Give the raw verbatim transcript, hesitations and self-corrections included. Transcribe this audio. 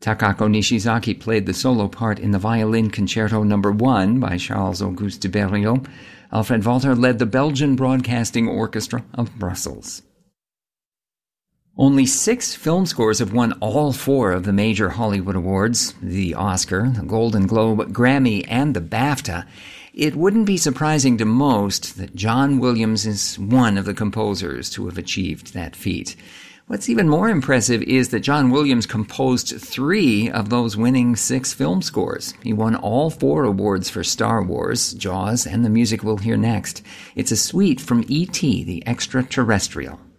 Takako Nishizaki played the solo part in the Violin Concerto Number one by Charles-Auguste de Berlioz. Alfred Walter led the Belgian Broadcasting Orchestra of Brussels. Only six film scores have won all four of the major Hollywood awards, the Oscar, the Golden Globe, Grammy, and the BAFTA. It wouldn't be surprising to most that John Williams is one of the composers to have achieved that feat. What's even more impressive is that John Williams composed three of those winning six film scores. He won all four awards for Star Wars, Jaws, and the music we'll hear next. It's a suite from E T, the Extraterrestrial.